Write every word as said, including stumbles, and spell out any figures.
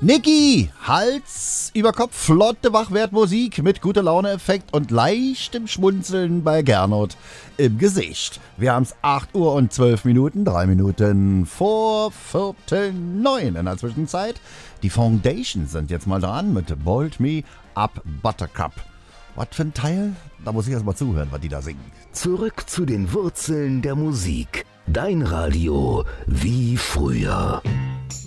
Niki, Hals über Kopf, flotte Wachwertmusik mit guter Laune-Effekt und leichtem Schmunzeln bei Gernot im Gesicht. Wir haben's acht Uhr und zwölf Minuten, drei Minuten vor Viertel neun in der Zwischenzeit. Die Foundations sind jetzt mal dran mit Bold Me Up Buttercup. Was für ein Teil? Da muss ich erst mal zuhören, was die da singen. Zurück zu den Wurzeln der Musik. Dein Radio wie früher.